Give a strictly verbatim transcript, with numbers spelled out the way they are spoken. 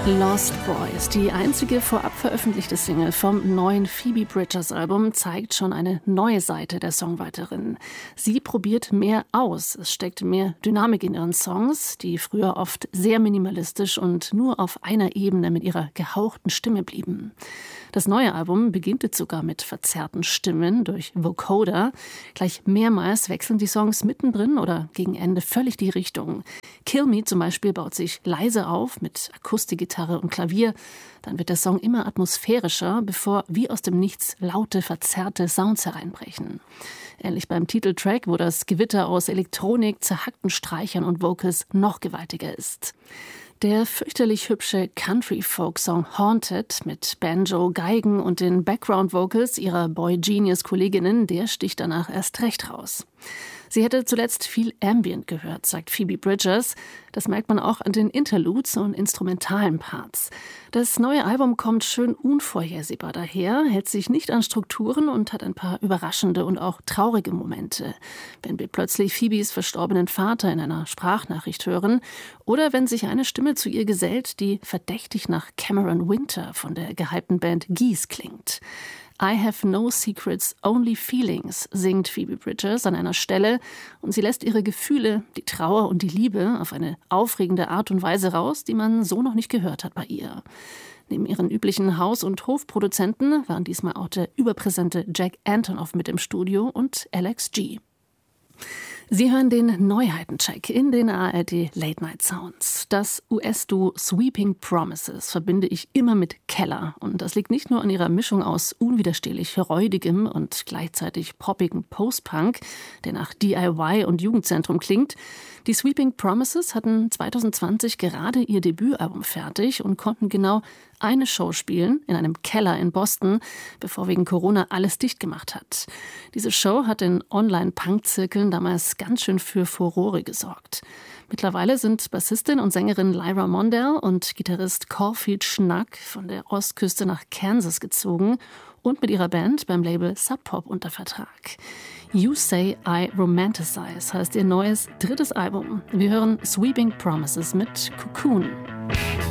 Lost Boys, die einzige vorab veröffentlichte Single vom neuen Phoebe Bridgers-Album, zeigt schon eine neue Seite der Songwriterin. Sie probiert mehr aus. Es steckt mehr Dynamik in ihren Songs, die früher oft sehr minimalistisch und nur auf einer Ebene mit ihrer gehauchten Stimme blieben. Das neue Album beginnt jetzt sogar mit verzerrten Stimmen durch Vocoder. Gleich mehrmals wechseln die Songs mittendrin oder gegen Ende völlig die Richtung. Kill Me zum Beispiel baut sich leise auf mit Akustikgitarre und Klavier. Dann wird der Song immer atmosphärischer, bevor wie aus dem Nichts laute, verzerrte Sounds hereinbrechen. Ähnlich beim Titeltrack, wo das Gewitter aus Elektronik, zerhackten Streichern und Vocals noch gewaltiger ist. Der fürchterlich hübsche Country-Folk-Song Haunted mit Banjo, Geigen und den Background-Vocals ihrer Boy-Genius-Kolleginnen, der sticht danach erst recht raus. Sie hätte zuletzt viel Ambient gehört, sagt Phoebe Bridgers. Das merkt man auch an den Interludes und instrumentalen Parts. Das neue Album kommt schön unvorhersehbar daher, hält sich nicht an Strukturen und hat ein paar überraschende und auch traurige Momente. Wenn wir plötzlich Phoebes verstorbenen Vater in einer Sprachnachricht hören oder wenn sich eine Stimme zu ihr gesellt, die verdächtig nach Cameron Winter von der gehypten Band Geese klingt. I have no secrets, only feelings, singt Phoebe Bridgers an einer Stelle und sie lässt ihre Gefühle, die Trauer und die Liebe auf eine aufregende Art und Weise raus, die man so noch nicht gehört hat bei ihr. Neben ihren üblichen Haus- und Hofproduzenten waren diesmal auch der überpräsente Jack Antonoff mit im Studio und Alex G. Sie hören den Neuheitencheck in den A R D Late Night Sounds. Das U S-Duo Sweeping Promises verbinde ich immer mit Keller. Und das liegt nicht nur an ihrer Mischung aus unwiderstehlich räudigem und gleichzeitig poppigem Post-Punk, der nach D I Y und Jugendzentrum klingt. Die Sweeping Promises hatten zwanzig zwanzig gerade ihr Debütalbum fertig und konnten genau eine Show spielen in einem Keller in Boston, bevor wegen Corona alles dicht gemacht hat. Diese Show hat in Online-Punk-Zirkeln damals ganz schön für Furore gesorgt. Mittlerweile sind Bassistin und Sängerin Lyra Mondale und Gitarrist Caulfield Schnack von der Ostküste nach Kansas gezogen und mit ihrer Band beim Label Sub Pop unter Vertrag. You Say I Romanticize heißt ihr neues drittes Album. Wir hören Sweeping Promises mit Cocoon.